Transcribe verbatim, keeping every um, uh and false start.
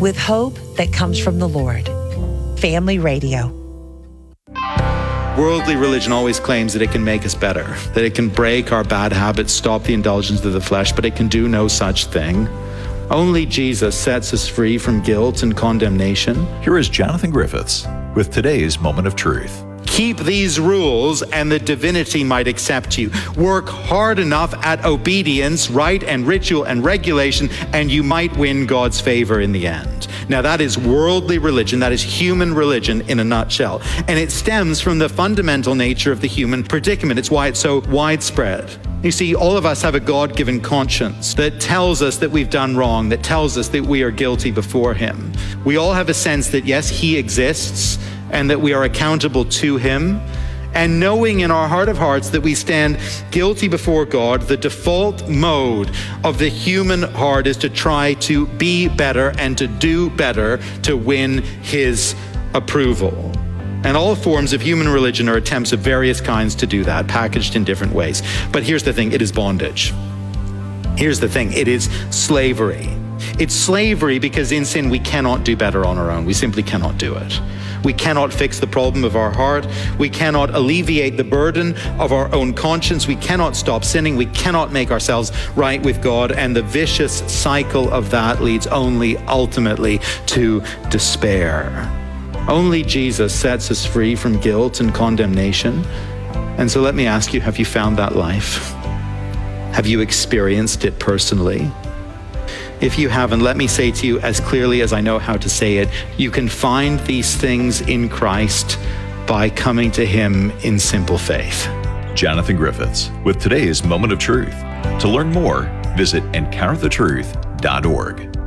with hope that comes from the Lord. Family Radio. Worldly religion always claims that it can make us better, that it can break our bad habits, stop the indulgence of the flesh, but it can do no such thing. Only Jesus sets us free from guilt and condemnation. Here is Jonathan Griffiths with today's Moment of Truth. Keep these rules and the divinity might accept you. Work hard enough at obedience, rite and ritual and regulation, and you might win God's favor in the end. Now that is worldly religion, that is human religion in a nutshell. And it stems from the fundamental nature of the human predicament. It's why it's so widespread. You see, all of us have a God-given conscience that tells us that we've done wrong, that tells us that we are guilty before Him. We all have a sense that yes, He exists, and that we are accountable to Him, and knowing in our heart of hearts that we stand guilty before God, the default mode of the human heart is to try to be better and to do better to win His approval. And all forms of human religion are attempts of various kinds to do that, packaged in different ways. But here's the thing, it is bondage. Here's the thing, it is slavery. It's slavery because in sin we cannot do better on our own. We simply cannot do it. We cannot fix the problem of our heart. We cannot alleviate the burden of our own conscience. We cannot stop sinning. We cannot make ourselves right with God. And the vicious cycle of that leads only ultimately to despair. Only Jesus sets us free from guilt and condemnation. And so let me ask you, have you found that life? Have you experienced it personally? If you haven't, let me say to you as clearly as I know how to say it, you can find these things in Christ by coming to Him in simple faith. Jonathan Griffiths with today's Moment of Truth. To learn more, visit encounter the truth dot org.